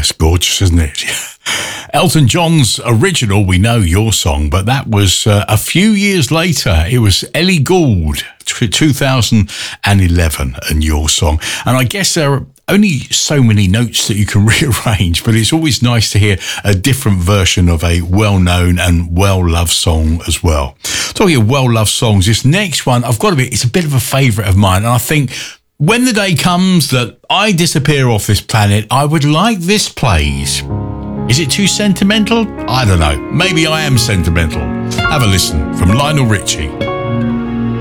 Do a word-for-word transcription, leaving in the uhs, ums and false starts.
it's gorgeous, isn't it? Elton John's original, We Know Your Song, but that was uh, a few years later. It was Ellie Gould, two thousand eleven, and Your Song. And I guess there are only so many notes that you can rearrange, but it's always nice to hear a different version of a well-known and well-loved song as well. Talking of well-loved songs, this next one, I've got to be, it's a bit of a favourite of mine, and I think when the day comes that I disappear off this planet, I would like this played. Is it too sentimental? I don't know. Maybe I am sentimental. Have a listen from Lionel Richie.